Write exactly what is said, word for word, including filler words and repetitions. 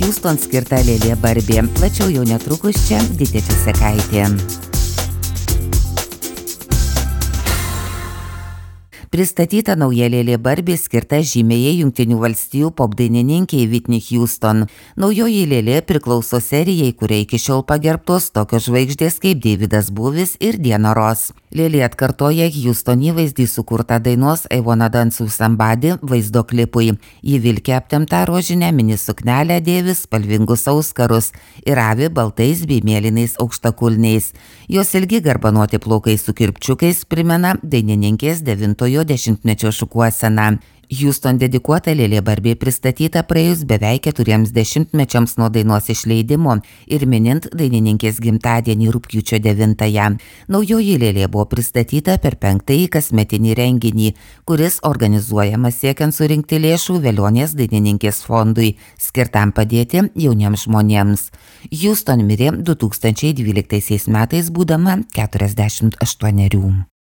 Houston skirta lėlė Barbie. Plačiau jau netrukus čia Ditė Čiusekaitė. Pristatyta nauja lėlė Barbie skirta žymėjai Jungtinių valstijų popdainininkei Whitney Houston. Naujoji lėlė priklauso serijai, kuria iki šiol pagerbtos tokios žvaigždės kaip Davidas Bowies ir Diana Ross. Lėlė atkartoja Houston įvaizdį sukurtą dainos I Wanna Dance with Somebody vaizdo klipui. Ji vilki aptemptą rožinę mini suknelę, dėvi spalvingus auskarus ir avi baltais bei mėlynais aukštakulniais. Jos ilgi garbanoti plaukai su kirpčiukais primena dainininkės devintojo dešimtmečio šukuoseną. Houston dedikuota lėlė Barbie pristatyta praėjus beveik keturiems dešimtmečiams nuo dainos išleidimo ir minint dainininkės gimtadienį rugpjūčio devintąją. Naujoji lėlė buvo pristatyta per penktąjį kasmetinį renginį, kuris organizuojamas siekiant surinkti lėšų Velionės dainininkės fondui, skirtam padėti jauniems žmonėms. Houston mirė du tūkstančiai dvyliktaisiais metais būdama keturiasdešimt aštuonerių.